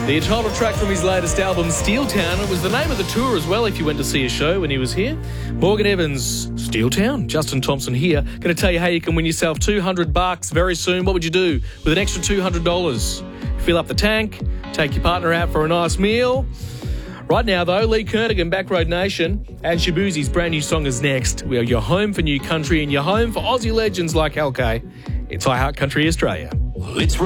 The title track from his latest album, Steel Town. It was the name of the tour as well if you went to see a show when he was here. Morgan Evans, Steel Town. Justin Thompson here. Going to tell you how you can win yourself $200 very soon. What would you do with an extra $200? Fill up the tank, take your partner out for a nice meal. Right now, though, Lee Kernaghan, Backroad Nation, and Shabuzi's brand new song is next. We are your home for new country and your home for Aussie legends like Hal K. It's iHeart Country Australia. It's